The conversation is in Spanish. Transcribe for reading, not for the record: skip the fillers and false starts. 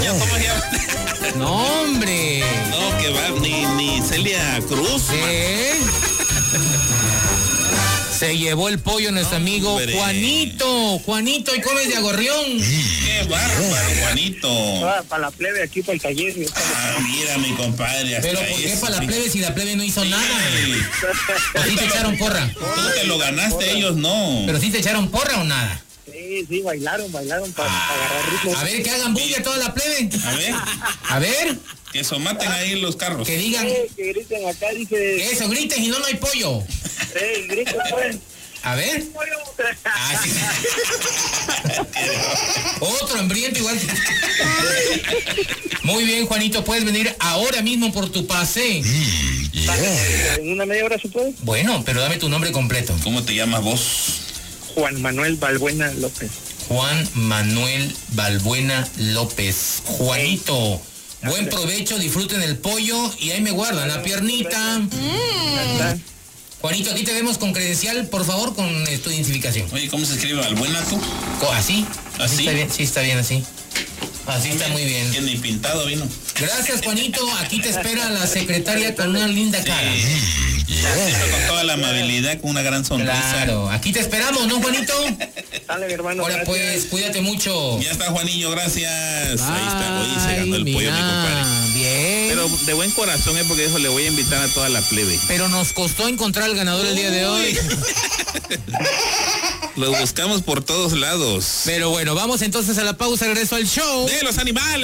Toño, ¿cómo se llama? No, hombre. No, que va, ni Celia Cruz. Se llevó el pollo nuestro amigo Juanito. Juanito, ¿y comes de agorrión? Qué bárbaro, Juanito. Para la plebe, aquí para el taller. Mira, mi compadre. Pero ¿por qué para la plebe si la plebe no hizo nada? ¿O sí te echaron porra? Tú te lo ganaste, ellos no. ¿Pero sí te echaron porra o nada? Sí, bailaron para agarrar ritmo. A ver, que hagan bulla toda la plebe. A ver. Que somaten ahí los carros. Que digan. Que griten acá, dice. Eso, griten y no hay pollo. Griten pues. A ver. Sí. Otro hambriento igual. Muy bien, Juanito, puedes venir ahora mismo por tu pase. ¿En una media hora se puede? Bueno, pero dame tu nombre completo. ¿Cómo te llamas vos? Juan Manuel Balbuena López. Juan Manuel Balbuena López. Juanito, buen provecho, disfruten el pollo y ahí me guardan la piernita. Juanito, aquí te vemos con credencial, por favor, con tu identificación. Oye, ¿cómo se escribe Balbuena tú? ¿Así? ¿Así? Está bien, sí, está bien así. Así está muy bien. Que ni pintado vino. Gracias, Juanito. Aquí te espera la secretaria con una linda cara. Con toda la amabilidad, con una gran sonrisa. Claro, aquí te esperamos, ¿no, Juanito? Dale, mi hermano. Ahora pues, cuídate mucho. Ya está, Juanillo, gracias. Ahí está, hoy se ganó el pollo, mi compadre. Bien. Pero de buen corazón, porque eso le voy a invitar a toda la plebe. Pero nos costó encontrar al ganador el día de hoy. Los buscamos por todos lados. Pero bueno, vamos entonces a la pausa, regreso al show de los animales.